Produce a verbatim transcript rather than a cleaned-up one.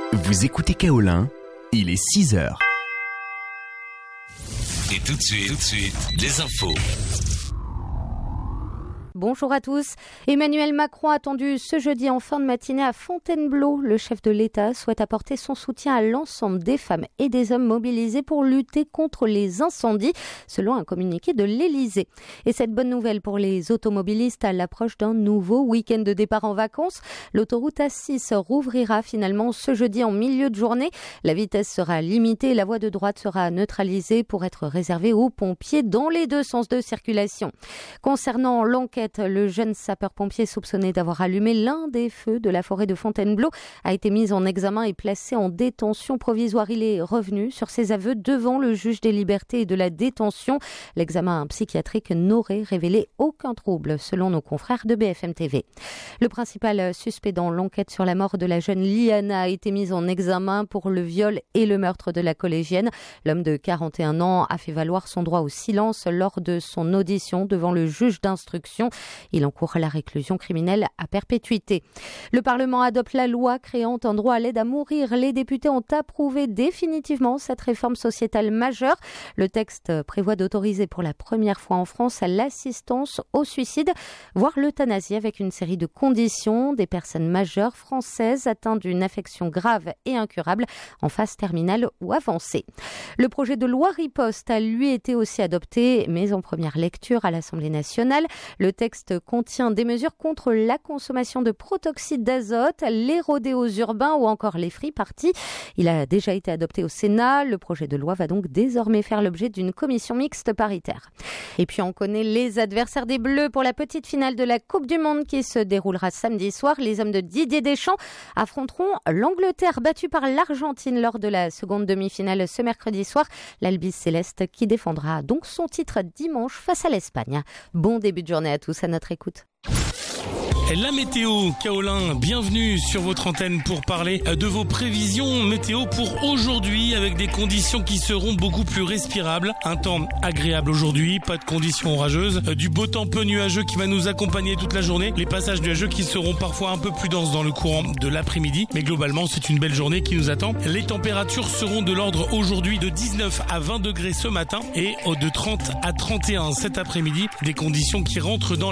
Vous écoutez Kaolin, il est six heures. Et tout de suite, tout de suite, les infos. Bonjour à tous. Emmanuel Macron attendu ce jeudi en fin de matinée à Fontainebleau. Le chef de l'État souhaite apporter son soutien à l'ensemble des femmes et des hommes mobilisés pour lutter contre les incendies, selon un communiqué de l'Élysée. Et cette bonne nouvelle pour les automobilistes à l'approche d'un nouveau week-end de départ en vacances. L'autoroute A six rouvrira finalement ce jeudi en milieu de journée. La vitesse sera limitée et la voie de droite sera neutralisée pour être réservée aux pompiers dans les deux sens de circulation. Concernant l'enquête, le jeune sapeur-pompier soupçonné d'avoir allumé l'un des feux de la forêt de Fontainebleau a été mis en examen et placé en détention provisoire. Il est revenu sur ses aveux devant le juge des libertés et de la détention. L'examen psychiatrique n'aurait révélé aucun trouble, selon nos confrères de B F M T V. Le principal suspect dans l'enquête sur la mort de la jeune Liana a été mis en examen pour le viol et le meurtre de la collégienne. L'homme de quarante et un ans a fait valoir son droit au silence lors de son audition devant le juge d'instruction. Il encourt la réclusion criminelle à perpétuité. Le Parlement adopte la loi créant un droit à l'aide à mourir. Les députés ont approuvé définitivement cette réforme sociétale majeure. Le texte prévoit d'autoriser pour la première fois en France l'assistance au suicide, voire l'euthanasie avec une série de conditions. Des personnes majeures françaises atteintes d'une affection grave et incurable en phase terminale ou avancée. Le projet de loi riposte a lui été aussi adopté, mais en première lecture à l'Assemblée nationale. Le texte contient des mesures contre la consommation de protoxyde d'azote, les rodéos urbains ou encore les free-parties. Il a déjà été adopté au Sénat. Le projet de loi va donc désormais faire l'objet d'une commission mixte paritaire. Et puis on connaît les adversaires des Bleus pour la petite finale de la Coupe du Monde qui se déroulera samedi soir. Les hommes de Didier Deschamps affronteront l'Angleterre battue par l'Argentine lors de la seconde demi-finale ce mercredi soir. L'Albi Céleste qui défendra donc son titre dimanche face à l'Espagne. Bon début de journée à tous à notre écoute. La météo, Kaolin, bienvenue sur votre antenne pour parler de vos prévisions météo pour aujourd'hui avec des conditions qui seront beaucoup plus respirables. Un temps agréable aujourd'hui, pas de conditions orageuses, du beau temps peu nuageux qui va nous accompagner toute la journée. Les passages nuageux qui seront parfois un peu plus denses dans le courant de l'après-midi, mais globalement c'est une belle journée qui nous attend. Les températures seront de l'ordre aujourd'hui de dix-neuf à vingt degrés ce matin et de trente à trente et un cet après-midi, des conditions qui rentrent dans